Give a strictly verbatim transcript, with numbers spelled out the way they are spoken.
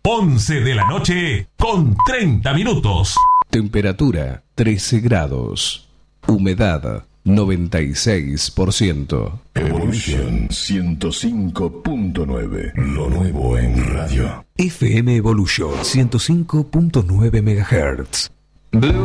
once de la noche con treinta minutos. Temperatura trece grados. Humedad noventa y seis por ciento. Evolution ciento cinco punto nueve. Lo nuevo en radio. F M Evolution ciento cinco punto nueve megahertz. Blue